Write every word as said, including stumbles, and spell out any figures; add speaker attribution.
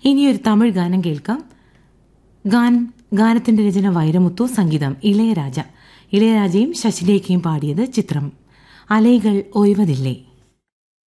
Speaker 1: ഇനിയൊരു തമിഴ് ഗാനം കേൾക്കാം. ഗാൻ ഗാനത്തിന്റെ രചന വൈരമുത്തു, സംഗീതം ഇളയരാജ. ഇളയരാജയും ശശിലേഖയും പാടിയത്. ചിത്രം അലൈകൾ ഓയ്വതില്ലേ.